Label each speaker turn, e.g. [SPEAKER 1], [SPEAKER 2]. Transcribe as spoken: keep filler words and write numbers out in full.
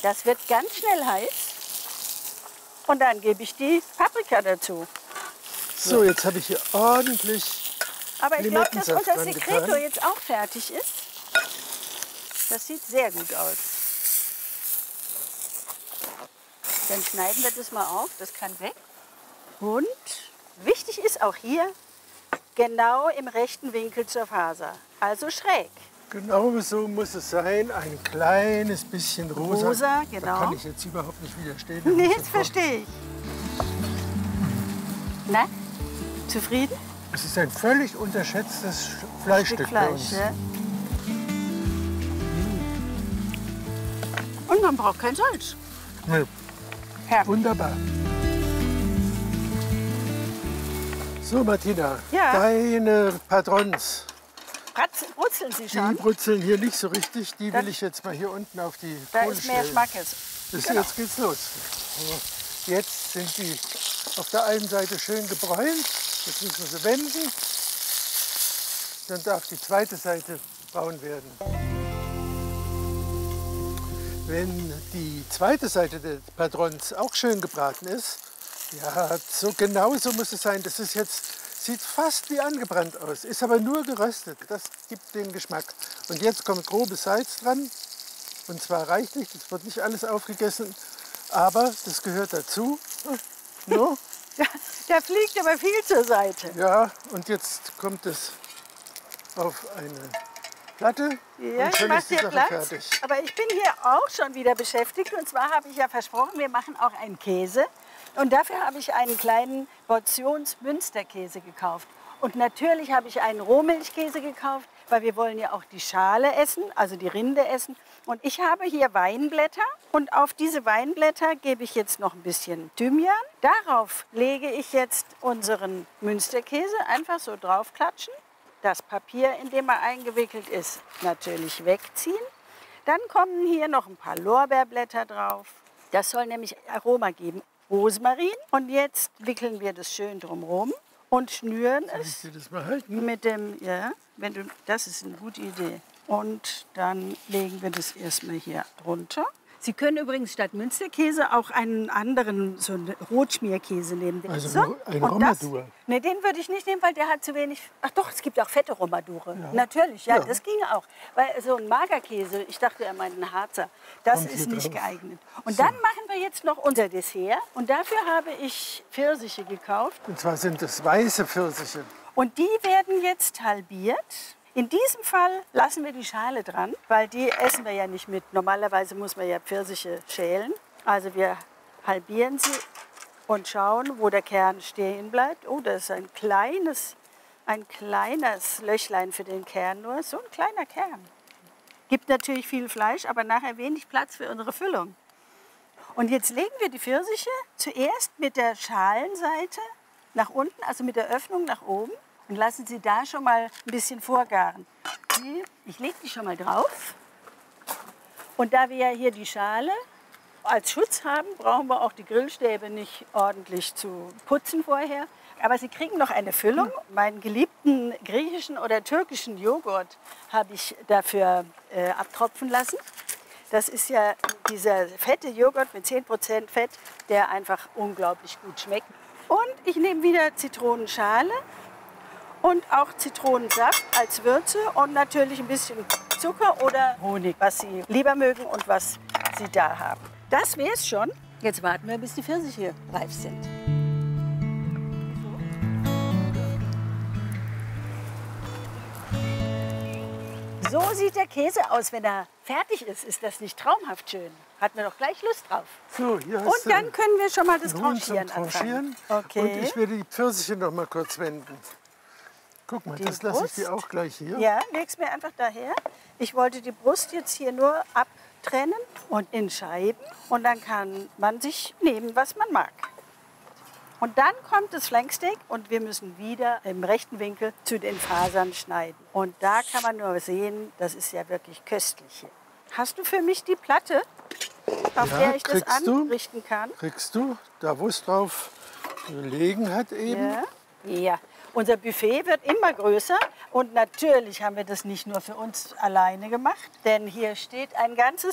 [SPEAKER 1] Das wird ganz schnell heiß. Und dann gebe ich die Paprika dazu.
[SPEAKER 2] So, jetzt habe ich hier ordentlich
[SPEAKER 1] Aber ich glaube, dass
[SPEAKER 2] Limettensaft
[SPEAKER 1] unser
[SPEAKER 2] dran
[SPEAKER 1] Secreto
[SPEAKER 2] getan.
[SPEAKER 1] jetzt auch fertig ist. Das sieht sehr gut aus. Dann schneiden wir das mal auf, das kann weg. Und wichtig ist auch hier, genau im rechten Winkel zur Faser, also schräg.
[SPEAKER 2] Genau so muss es sein, ein kleines bisschen rosa.
[SPEAKER 1] Rosa,
[SPEAKER 2] Da
[SPEAKER 1] genau.
[SPEAKER 2] kann ich jetzt überhaupt nicht widerstehen.
[SPEAKER 1] Nee,
[SPEAKER 2] muss
[SPEAKER 1] das
[SPEAKER 2] sofort-
[SPEAKER 1] verstehe ich. Na, zufrieden?
[SPEAKER 2] Es ist ein völlig unterschätztes
[SPEAKER 1] Stück
[SPEAKER 2] Fleischstück bei uns.
[SPEAKER 1] Fleisch, ja. Und man braucht kein Salz.
[SPEAKER 2] Nee,
[SPEAKER 1] Herrlich.
[SPEAKER 2] wunderbar. So, Martina,
[SPEAKER 1] Ja.
[SPEAKER 2] deine Patrons,
[SPEAKER 1] Bratz- Brutzeln Sie
[SPEAKER 2] die
[SPEAKER 1] schon?
[SPEAKER 2] brutzeln hier nicht so richtig. Die
[SPEAKER 1] Dann-
[SPEAKER 2] will ich jetzt mal hier unten auf die
[SPEAKER 1] Da
[SPEAKER 2] Kohle
[SPEAKER 1] ist mehr
[SPEAKER 2] stellen.
[SPEAKER 1] Schmackes.
[SPEAKER 2] Das,
[SPEAKER 1] Genau.
[SPEAKER 2] Jetzt geht's los. Jetzt sind die auf der einen Seite schön gebräunt. Jetzt müssen wir sie wenden. Dann darf die zweite Seite braun werden. Wenn die zweite Seite des Patrons auch schön gebraten ist, ja, so genau so muss es sein. Das ist jetzt, sieht fast wie angebrannt aus, ist aber nur geröstet. Das gibt den Geschmack. Und jetzt kommt grobes Salz dran. Und zwar reichlich, das wird nicht alles aufgegessen, aber das gehört dazu. No?
[SPEAKER 1] Da, da fliegt aber viel zur Seite.
[SPEAKER 2] Ja, und jetzt kommt es auf eine Platte
[SPEAKER 1] Ja,
[SPEAKER 2] und
[SPEAKER 1] ich
[SPEAKER 2] schon
[SPEAKER 1] mache
[SPEAKER 2] ist die
[SPEAKER 1] dir
[SPEAKER 2] Sache
[SPEAKER 1] Platz.
[SPEAKER 2] fertig.
[SPEAKER 1] Aber ich bin hier auch schon wieder beschäftigt. Und zwar habe ich ja versprochen, wir machen auch einen Käse. Und dafür habe ich einen kleinen Portions-Münsterkäse gekauft. Und natürlich habe ich einen Rohmilchkäse gekauft, weil wir wollen ja auch die Schale essen, also die Rinde essen. Und ich habe hier Weinblätter und auf diese Weinblätter gebe ich jetzt noch ein bisschen Thymian. Darauf lege ich jetzt unseren Münsterkäse einfach so draufklatschen. Das Papier, in dem er eingewickelt ist, natürlich wegziehen. Dann kommen hier noch ein paar Lorbeerblätter drauf. Das soll nämlich Aroma geben. Rosmarin. Und jetzt wickeln wir das schön drumherum und schnüren
[SPEAKER 2] Soll ich
[SPEAKER 1] es
[SPEAKER 2] dir das mal halten?
[SPEAKER 1] mit dem, ja, wenn du, das ist eine gute Idee. Und dann legen wir das erstmal hier drunter. Sie können übrigens statt Münsterkäse auch einen anderen, so einen Rotschmierkäse nehmen.
[SPEAKER 2] Also
[SPEAKER 1] so,
[SPEAKER 2] ein
[SPEAKER 1] und das-
[SPEAKER 2] Romadur.
[SPEAKER 1] Ne, den würde ich nicht nehmen, weil der hat zu wenig. Ach doch, es gibt auch fette Romadure. Natürlich, ja,
[SPEAKER 2] Ja.
[SPEAKER 1] das ginge auch. Weil so ein Magerkäse, ich dachte, er meint einen Harzer, das
[SPEAKER 2] Kommt hier
[SPEAKER 1] ist nicht
[SPEAKER 2] drauf.
[SPEAKER 1] geeignet. Und dann machen wir jetzt noch unser Dessert. Und dafür habe ich Pfirsiche gekauft.
[SPEAKER 2] Und zwar sind es weiße Pfirsiche.
[SPEAKER 1] Und die werden jetzt halbiert. In diesem Fall lassen wir die Schale dran, weil die essen wir ja nicht mit. Normalerweise muss man ja Pfirsiche schälen. Also wir halbieren sie und schauen, wo der Kern stehen bleibt. Oh, das ist ein kleines, ein kleines Löchlein für den Kern nur. So ein kleiner Kern. Gibt natürlich viel Fleisch, aber nachher wenig Platz für unsere Füllung. Und jetzt legen wir die Pfirsiche zuerst mit der Schalenseite nach unten, also mit der Öffnung nach oben. Und lassen Sie da schon mal ein bisschen vorgaren. Die- Ich lege die schon mal drauf. Und da wir ja hier die Schale als Schutz haben, brauchen wir auch die Grillstäbe nicht ordentlich zu putzen vorher. Aber Sie kriegen noch eine Füllung. Meinen geliebten griechischen oder türkischen Joghurt habe ich dafür äh, abtropfen lassen. Das ist ja dieser fette Joghurt mit zehn Prozent Fett, der einfach unglaublich gut schmeckt. Und ich nehme wieder Zitronenschale. Und auch Zitronensaft als Würze und natürlich ein bisschen Zucker oder Honig, was Sie lieber mögen und was Sie da haben. Das wäre es schon. Jetzt warten wir, bis die Pfirsiche reif sind. So sieht der Käse aus, wenn er fertig ist. Ist das nicht traumhaft schön? Hatten wir doch gleich Lust drauf.
[SPEAKER 2] So, hier hast
[SPEAKER 1] Und
[SPEAKER 2] du
[SPEAKER 1] dann können wir schon mal das
[SPEAKER 2] einen Huhn zum
[SPEAKER 1] Tranchieren anfangen.
[SPEAKER 2] Tranchieren.
[SPEAKER 1] Okay.
[SPEAKER 2] Und ich werde die Pfirsiche noch mal kurz wenden. Guck mal,
[SPEAKER 1] Die
[SPEAKER 2] das lasse ich dir
[SPEAKER 1] Brust?
[SPEAKER 2] auch gleich hier.
[SPEAKER 1] Ja, leg's mir einfach daher. Ich wollte die Brust jetzt hier nur abtrennen und in Scheiben. Und dann kann man sich nehmen, was man mag. Und dann kommt das Flanksteak und wir müssen wieder im rechten Winkel zu den Fasern schneiden. Und da kann man nur sehen, das ist ja wirklich köstlich hier. Hast du für mich die Platte, auf
[SPEAKER 2] Ja,
[SPEAKER 1] der ich das
[SPEAKER 2] kriegst du.
[SPEAKER 1] anrichten kann?
[SPEAKER 2] Kriegst du, da wo es drauf gelegen hat eben.
[SPEAKER 1] Ja. Ja. Unser Buffet wird immer größer und natürlich haben wir das nicht nur für uns alleine gemacht, denn hier steht ein ganzes